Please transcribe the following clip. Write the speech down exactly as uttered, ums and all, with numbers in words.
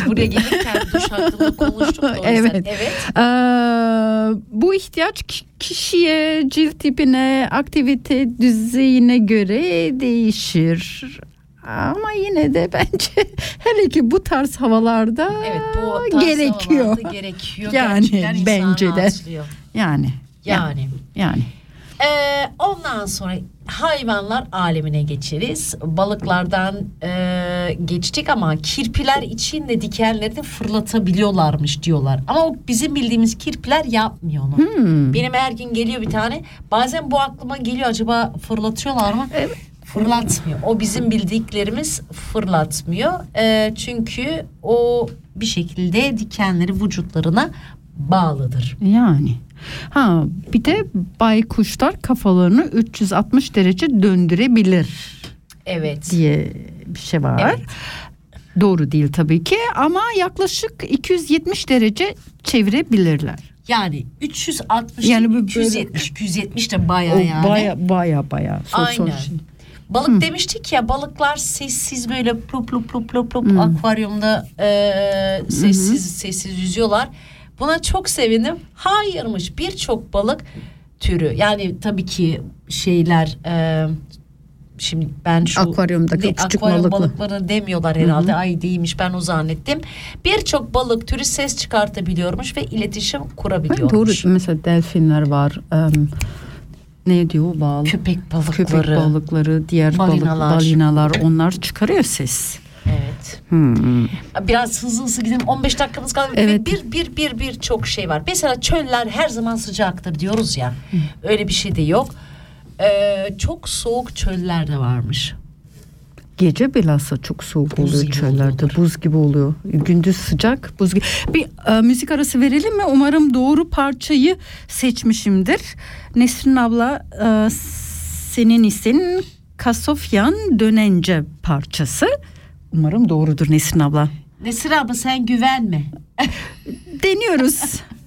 Buraya gelirken duş hakkında konuştuk da o yüzden. Evet. Evet. Ee, bu ihtiyaç kişiye, cilt tipine, aktivite düzeyine göre değişir. Ama yine de bence hele ki bu tarz havalarda evet, bu tarz gerekiyor. havalarda gerekiyor. Yani gerçekten bence de. Rahatlıyor. Yani. Yani. Yani. Ee, ondan sonra hayvanlar alemine geçeriz. Balıklardan e, geçtik ama kirpiler için de dikenleri de fırlatabiliyorlarmış diyorlar. Ama o bizim bildiğimiz kirpiler yapmıyor onu. Hmm. Benim her gün geliyor bir tane. Bazen bu aklıma geliyor, acaba fırlatıyorlar mı? Evet. Fırlatmıyor. O bizim bildiklerimiz fırlatmıyor. E, çünkü o bir şekilde dikenleri vücutlarına bağlıdır. Yani. Ha, bir de baykuşlar kafalarını üç yüz altmış derece döndürebilir. Evet. Diye bir şey var. Evet. Doğru değil tabii ki ama yaklaşık iki yüz yetmiş derece çevirebilirler. Yani üç yüz altmış, yani iki yüz yetmiş, iki yüz yetmiş de bayağı o yani. Baya baya baya. So, Aynen. so, Balık Hı. demiştik ya, balıklar sessiz böyle plup plup plup plup plup Hı. akvaryumda e, sessiz Hı-hı. sessiz yüzüyorlar. Buna çok sevindim. Hayırmış, birçok balık türü, yani tabii ki şeyler e, şimdi ben şu akvaryumdaki de, küçük akvaryum balıklı. balıkları demiyorlar herhalde. Hı-hı. Ay değilmiş, ben o zannettim. Birçok balık türü ses çıkartabiliyormuş ve iletişim kurabiliyormuş. Doğru, mesela delfinler var. Um, ne diyor bağlı? Köpek balıkları. Köpek balıkları, diğer balinalar. balık balinalar, onlar çıkarıyor ses. Evet. Hmm. Biraz hızlı hızlı gidelim. on beş dakikamız kaldı. Evet. Bir bir bir bir çok şey var. Mesela çöller her zaman sıcaktır diyoruz ya. Hı. Öyle bir şey de yok. Ee, çok soğuk çöller de varmış. Gece bilhassa çok soğuk Buz oluyor gibi çöllerde. oluyordur. Buz gibi oluyor. Gündüz sıcak, buz gibi. Bir e, müzik arası verelim mi? Umarım doğru parçayı seçmişimdir. Nesrin abla, e, senin isen Kasofyan Dönence parçası. Umarım doğrudur Nesrin abla. Nesrin abla, sen güvenme. Deniyoruz.